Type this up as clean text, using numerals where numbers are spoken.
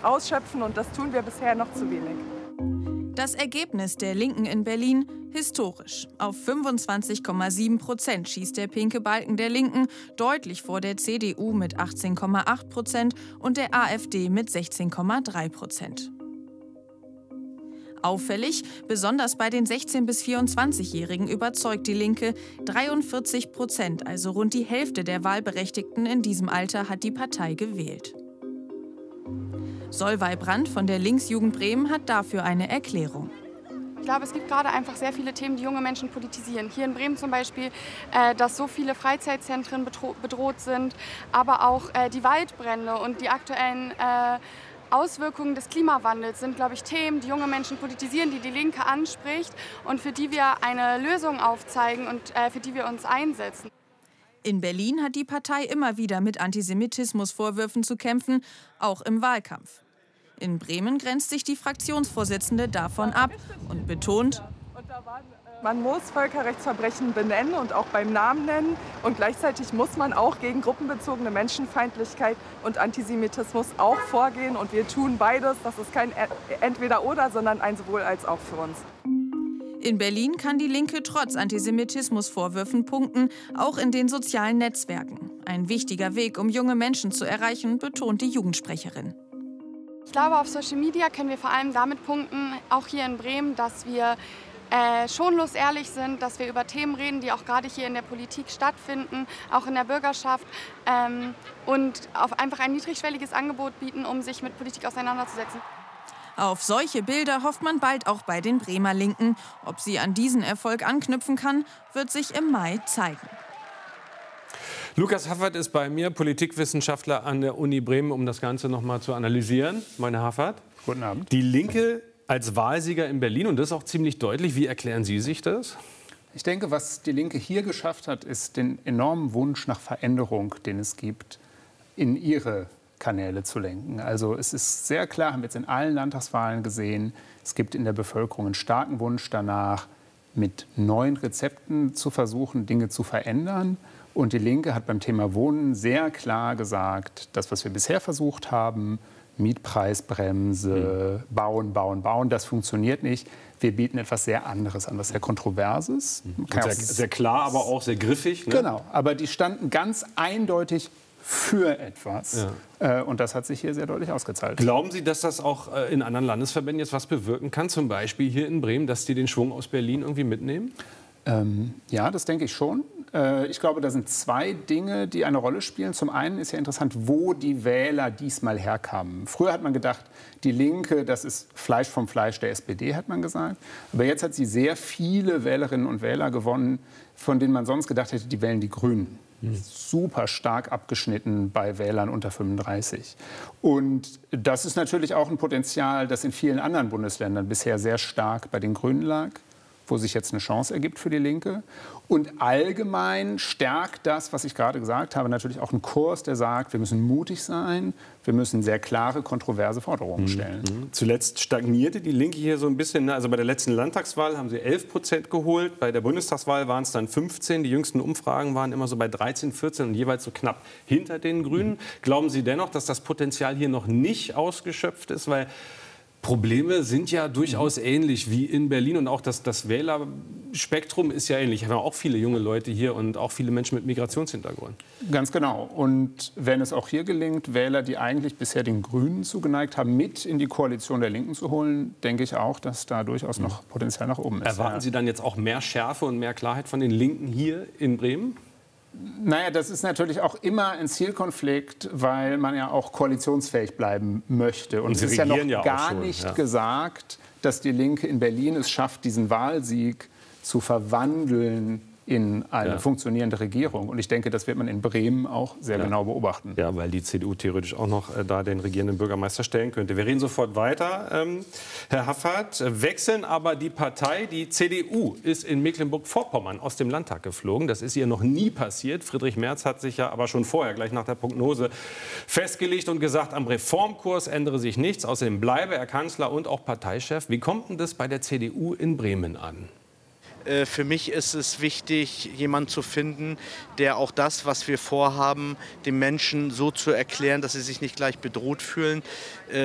ausschöpfen und das tun wir bisher noch zu wenig. Das Ergebnis der Linken in Berlin historisch. Auf 25,7% schießt der pinke Balken der Linken, deutlich vor der CDU mit 18,8% und der AfD mit 16,3%. Auffällig, besonders bei den 16- bis 24-Jährigen überzeugt die Linke. 43%, also rund die Hälfte der Wahlberechtigten in diesem Alter, hat die Partei gewählt. Solveig Brandt von der Linksjugend Bremen hat dafür eine Erklärung. Ich glaube, es gibt gerade einfach sehr viele Themen, die junge Menschen politisieren. Hier in Bremen zum Beispiel, dass so viele Freizeitzentren bedroht sind, aber auch die Waldbrände und die aktuellen Auswirkungen des Klimawandels sind, glaube ich, Themen, die junge Menschen politisieren, die die Linke anspricht und für die wir eine Lösung aufzeigen und für die wir uns einsetzen. In Berlin hat die Partei immer wieder mit Antisemitismusvorwürfen zu kämpfen, auch im Wahlkampf. In Bremen grenzt sich die Fraktionsvorsitzende davon ab und betont: Man muss Völkerrechtsverbrechen benennen und auch beim Namen nennen. Und gleichzeitig muss man auch gegen gruppenbezogene Menschenfeindlichkeit und Antisemitismus auch vorgehen. Und wir tun beides. Das ist kein Entweder-Oder, sondern ein Sowohl-als auch für uns. In Berlin kann die Linke trotz Antisemitismusvorwürfen punkten, auch in den sozialen Netzwerken. Ein wichtiger Weg, um junge Menschen zu erreichen, betont die Jugendsprecherin. Ich glaube, auf Social Media können wir vor allem damit punkten, auch hier in Bremen, dass wir schonlos ehrlich sind, dass wir über Themen reden, die auch gerade hier in der Politik stattfinden, auch in der Bürgerschaft und einfach ein niedrigschwelliges Angebot bieten, um sich mit Politik auseinanderzusetzen. Auf solche Bilder hofft man bald auch bei den Bremer Linken. Ob sie an diesen Erfolg anknüpfen kann, wird sich im Mai zeigen. Lukas Haffert ist bei mir, Politikwissenschaftler an der Uni Bremen, um das Ganze noch mal zu analysieren. Meine Haffert. Guten Abend. Die Linke als Wahlsieger in Berlin, und das ist auch ziemlich deutlich. Wie erklären Sie sich das? Ich denke, was die Linke hier geschafft hat, ist den enormen Wunsch nach Veränderung, den es gibt, in ihre Kanäle zu lenken. Also es ist sehr klar, haben wir jetzt in allen Landtagswahlen gesehen, es gibt in der Bevölkerung einen starken Wunsch danach, mit neuen Rezepten zu versuchen, Dinge zu verändern. Und die Linke hat beim Thema Wohnen sehr klar gesagt, das, was wir bisher versucht haben, Mietpreisbremse, bauen, bauen, bauen, das funktioniert nicht. Wir bieten etwas sehr anderes an, was sehr Kontroverses. Sehr klar, aber auch sehr griffig. Ne? Genau, aber die standen ganz eindeutig für etwas. Ja. Und das hat sich hier sehr deutlich ausgezahlt. Glauben Sie, dass das auch in anderen Landesverbänden jetzt was bewirken kann? Zum Beispiel hier in Bremen, dass die den Schwung aus Berlin irgendwie mitnehmen? Ja, das denke ich schon. Ich glaube, da sind zwei Dinge, die eine Rolle spielen. Zum einen ist ja interessant, wo die Wähler diesmal herkamen. Früher hat man gedacht, die Linke, das ist Fleisch vom Fleisch der SPD, hat man gesagt. Aber jetzt hat sie sehr viele Wählerinnen und Wähler gewonnen, von denen man sonst gedacht hätte, die wählen die Grünen. Super stark abgeschnitten bei Wählern unter 35. Und das ist natürlich auch ein Potenzial, das in vielen anderen Bundesländern bisher sehr stark bei den Grünen lag, wo sich jetzt eine Chance ergibt für die Linke. Und allgemein stärkt das, was ich gerade gesagt habe, natürlich auch einen Kurs, der sagt, wir müssen mutig sein, wir müssen sehr klare, kontroverse Forderungen stellen. Zuletzt stagnierte die Linke hier so ein bisschen. Also bei der letzten Landtagswahl haben sie 11% geholt, bei der Bundestagswahl waren es dann 15. Die jüngsten Umfragen waren immer so bei 13, 14 und jeweils so knapp hinter den Grünen. Glauben Sie dennoch, dass das Potenzial hier noch nicht ausgeschöpft ist? Weil Probleme sind ja durchaus ähnlich wie in Berlin und auch das Wählerspektrum ist ja ähnlich. Wir haben auch viele junge Leute hier und auch viele Menschen mit Migrationshintergrund. Ganz genau. Und wenn es auch hier gelingt, Wähler, die eigentlich bisher den Grünen zugeneigt haben, mit in die Koalition der Linken zu holen, denke ich auch, dass da durchaus noch Potenzial nach oben ist. Erwarten Sie dann jetzt auch mehr Schärfe und mehr Klarheit von den Linken hier in Bremen? Naja, das ist natürlich auch immer ein Zielkonflikt, weil man ja auch koalitionsfähig bleiben möchte. Und es ist ja noch gar nicht gesagt, dass die Linke in Berlin es schafft, diesen Wahlsieg zu verwandeln in eine funktionierende Regierung. Und ich denke, das wird man in Bremen auch sehr genau beobachten. Ja, weil die CDU theoretisch auch noch da den regierenden Bürgermeister stellen könnte. Wir reden sofort weiter, Herr Haffert. Wechseln aber die Partei. Die CDU ist in Mecklenburg-Vorpommern aus dem Landtag geflogen. Das ist ihr noch nie passiert. Friedrich Merz hat sich ja aber schon vorher, gleich nach der Prognose, festgelegt und gesagt, am Reformkurs ändere sich nichts. Außerdem bleibe er Kanzler und auch Parteichef. Wie kommt denn das bei der CDU in Bremen an? Für mich ist es wichtig, jemanden zu finden, der auch das, was wir vorhaben, den Menschen so zu erklären, dass sie sich nicht gleich bedroht fühlen.